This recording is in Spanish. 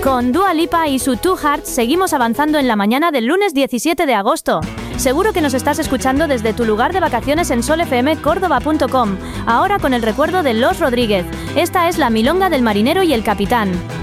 Con Dua Lipa y su Two Hearts seguimos avanzando en la mañana del lunes 17 de agosto. Seguro que nos estás escuchando desde tu lugar de vacaciones en solfmcordoba.com. Ahora con el recuerdo de Los Rodríguez. Esta es la milonga del marinero y el capitán.